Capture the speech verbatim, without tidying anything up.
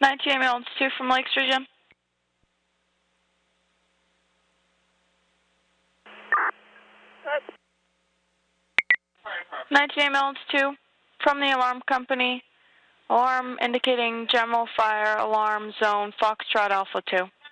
nineteen ambulance two from Lakes Region. nineteen ambulance two from the alarm company. Alarm indicating general fire alarm zone Foxtrot Alpha two.